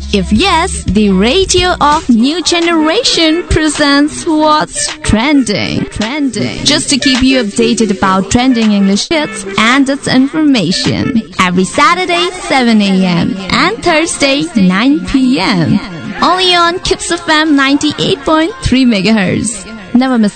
If yes, the radio of New Generation presents What's Trending. Just to keep you updated about trending English hits and its information. Every Saturday, 7 a.m. and Thursday, 9 p.m. Only on Kips FM 98.3 MHz. Never miss